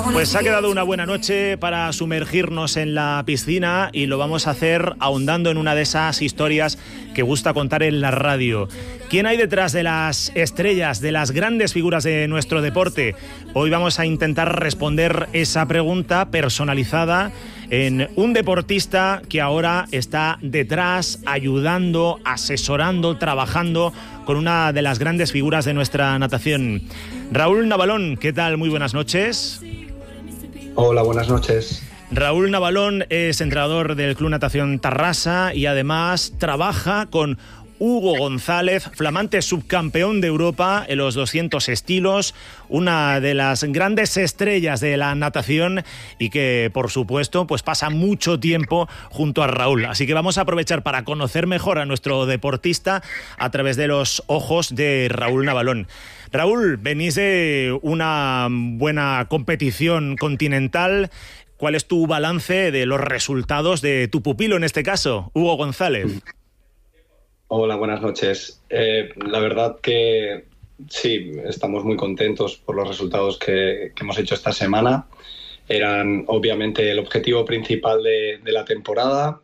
Pues ha quedado una buena noche para sumergirnos en la piscina y lo vamos a hacer ahondando en una de esas historias que gusta contar en la radio. ¿Quién hay detrás de las estrellas, de las grandes figuras de nuestro deporte? Hoy vamos a intentar responder esa pregunta personalizada en un deportista que ahora está detrás, ayudando, asesorando, trabajando con una de las grandes figuras de nuestra natación. Raúl Navalón, ¿qué tal? Muy buenas noches. Hola, buenas noches. Raúl Navalón es entrenador del Club Natación Tarrasa y además trabaja con Hugo González, flamante subcampeón de Europa en los 200 estilos, una de las grandes estrellas de la natación y que, por supuesto, pues pasa mucho tiempo junto a Raúl. Así que vamos a aprovechar para conocer mejor a nuestro deportista a través de los ojos de Raúl Navalón. Raúl, venís de una buena competición continental. ¿Cuál es tu balance de los resultados de tu pupilo, en este caso, Hugo González? Hola, buenas noches. La verdad que sí, estamos muy contentos por los resultados que hemos hecho esta semana. Eran obviamente el objetivo principal de la temporada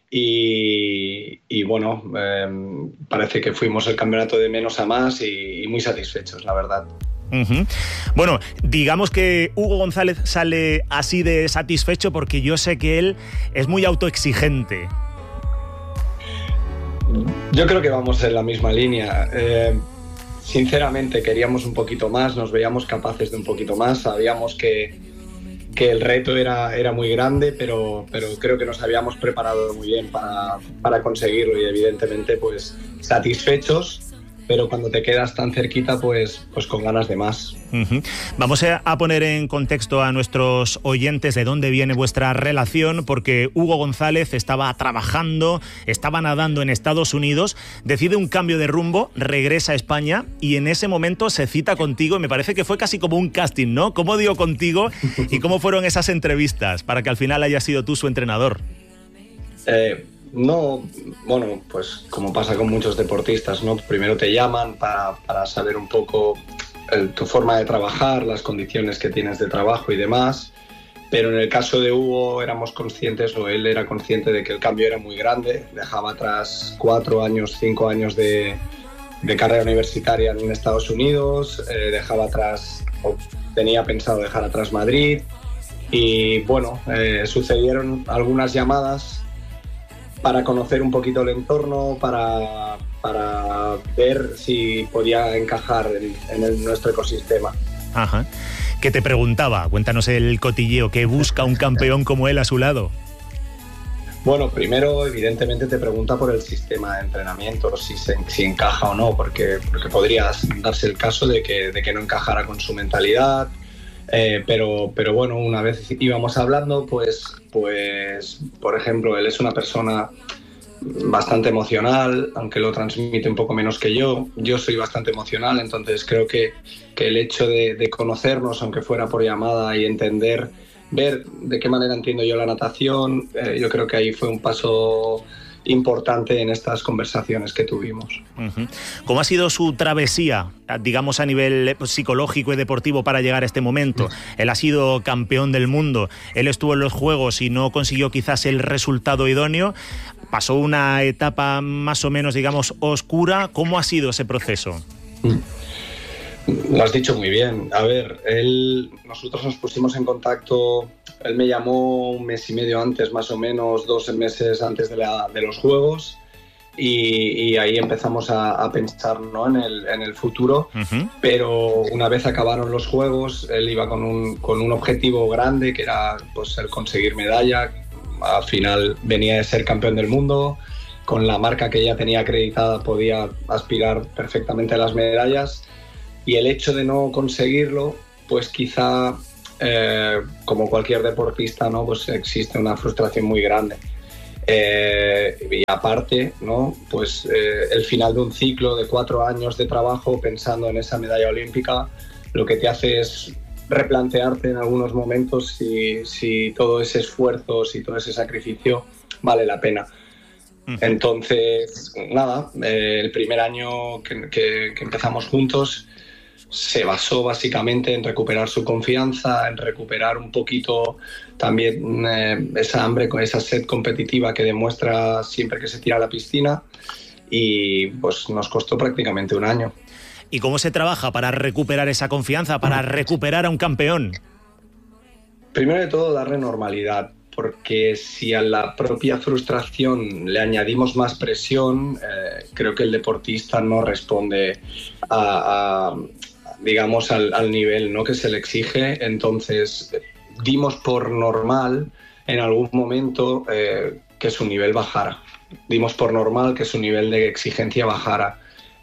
y bueno, parece que fuimos el campeonato de menos a más y muy satisfechos, la verdad. Uh-huh. Bueno, digamos que Hugo González sale así de satisfecho porque yo sé que él es muy autoexigente. Yo creo que vamos en la misma línea. Sinceramente queríamos un poquito más, nos veíamos capaces de un poquito más, sabíamos que el reto era muy grande, pero creo que nos habíamos preparado muy bien para conseguirlo y evidentemente pues satisfechos, pero cuando te quedas tan cerquita pues con ganas de más. Uh-huh. Vamos a poner en contexto a nuestros oyentes de dónde viene vuestra relación, porque Hugo González estaba trabajando, estaba nadando en Estados Unidos, decide un cambio de rumbo, regresa a España y en ese momento se cita contigo y me parece que fue casi como un casting, ¿no? ¿Cómo dio contigo y cómo fueron esas entrevistas para que al final hayas sido tú su entrenador? No, bueno, pues como pasa con muchos deportistas, ¿no? Primero te llaman para saber un poco tu forma de trabajar, las condiciones que tienes de trabajo y demás, pero en el caso de Hugo éramos conscientes, o él era consciente de que el cambio era muy grande, dejaba atrás 4 años, 5 años de carrera universitaria en Estados Unidos, dejaba atrás, o tenía pensado dejar atrás Madrid, y bueno, sucedieron algunas llamadas para conocer un poquito el entorno, para ver si podía encajar en nuestro ecosistema. Ajá. ¿Qué te preguntaba? Cuéntanos el cotilleo. ¿Qué busca un campeón como él a su lado? Bueno, primero evidentemente te pregunta por el sistema de entrenamiento, si encaja o no, porque podría darse el caso de que no encajara con su mentalidad. Pero bueno, una vez íbamos hablando, pues por ejemplo, él es una persona bastante emocional, aunque lo transmite un poco menos que yo soy bastante emocional, entonces creo que el hecho de conocernos, aunque fuera por llamada, y ver de qué manera entiendo yo la natación, yo creo que ahí fue un paso importante en estas conversaciones que tuvimos. Uh-huh. ¿Cómo ha sido su travesía, digamos, a nivel psicológico y deportivo para llegar a este momento? Él ha sido campeón del mundo, él estuvo en los Juegos y no consiguió quizás el resultado idóneo, pasó una etapa más o menos, digamos, oscura. ¿Cómo ha sido ese proceso? Lo has dicho muy bien. A ver, nosotros nos pusimos en contacto, él me llamó 1 mes y medio antes, más o menos 2 meses antes de los Juegos, y ahí empezamos a pensar, ¿no?, en el futuro. Uh-huh. Pero una vez acabaron los Juegos, él iba con un objetivo grande, que era pues el conseguir medalla. Al final venía de ser campeón del mundo, con la marca que ya tenía acreditada podía aspirar perfectamente a las medallas, y el hecho de no conseguirlo, pues quizá, como cualquier deportista, ¿no?, pues existe una frustración muy grande. Y aparte, ¿no?, pues el final de un ciclo de 4 años de trabajo pensando en esa medalla olímpica, lo que te hace es replantearte en algunos momentos si todo ese esfuerzo, si todo ese sacrificio vale la pena. Entonces, nada, el primer año que empezamos juntos, se basó básicamente en recuperar su confianza, en recuperar un poquito también esa hambre, esa sed competitiva que demuestra siempre que se tira a la piscina, y pues nos costó prácticamente un año. ¿Y cómo se trabaja para recuperar esa confianza, para recuperar a un campeón? Primero de todo, darle normalidad, porque si a la propia frustración le añadimos más presión, creo que el deportista no responde digamos, al nivel, ¿no?, que se le exige. Entonces, dimos por normal en algún momento que su nivel bajara. Dimos por normal que su nivel de exigencia bajara.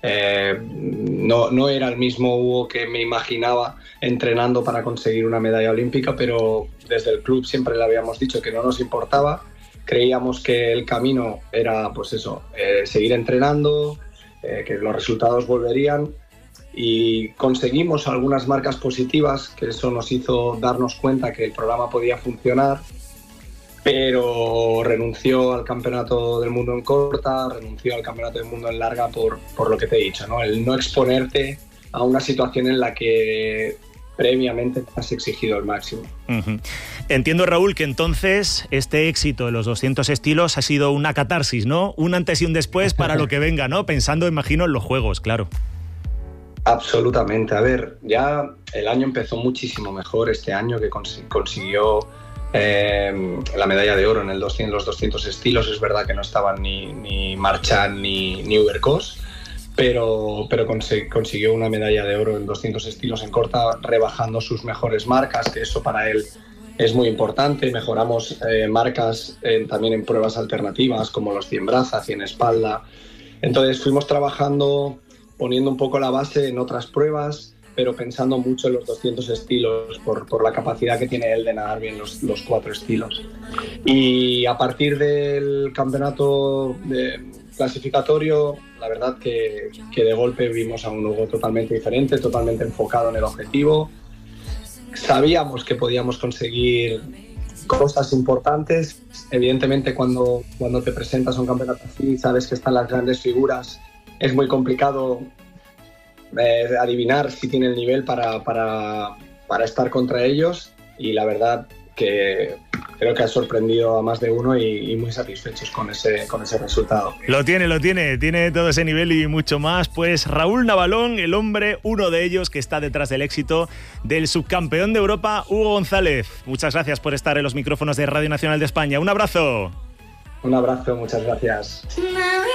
No era el mismo Hugo que me imaginaba entrenando para conseguir una medalla olímpica, pero desde el club siempre le habíamos dicho que no nos importaba. Creíamos que el camino era, pues eso, seguir entrenando, que los resultados volverían, y conseguimos algunas marcas positivas, que eso nos hizo darnos cuenta que el programa podía funcionar. Pero renunció al campeonato del mundo en corta, renunció al campeonato del mundo en larga por lo que te he dicho, ¿no? El no exponerte a una situación en la que previamente te has exigido el máximo. Uh-huh. Entiendo, Raúl, que entonces este éxito de los 200 estilos ha sido una catarsis, ¿no? Un antes y un después para lo que venga, ¿no? Pensando, imagino, en los Juegos, claro. Absolutamente. A ver, ya el año empezó muchísimo mejor este año, que consiguió la medalla de oro en los 200 estilos. Es verdad que no estaban ni Marchand ni Ubercos, pero consiguió una medalla de oro en 200 estilos en corta, rebajando sus mejores marcas, que eso para él es muy importante. Mejoramos marcas también en pruebas alternativas, como los 100 braza, 100 espalda. Entonces fuimos trabajando, poniendo un poco la base en otras pruebas, pero pensando mucho en los 200 estilos por la capacidad que tiene él de nadar bien los 4 estilos. Y a partir del campeonato clasificatorio, la verdad que de golpe vimos a un Hugo totalmente diferente, totalmente enfocado en el objetivo. Sabíamos que podíamos conseguir cosas importantes. Evidentemente, cuando te presentas a un campeonato así, sabes que están las grandes figuras, es muy complicado adivinar si tiene el nivel para estar contra ellos, y la verdad que creo que ha sorprendido a más de uno y muy satisfechos con ese resultado. Lo tiene todo ese nivel y mucho más. Pues Raúl Navalón, el hombre, uno de ellos que está detrás del éxito del subcampeón de Europa, Hugo González. Muchas gracias por estar en los micrófonos de Radio Nacional de España. Un abrazo. Un abrazo, muchas gracias.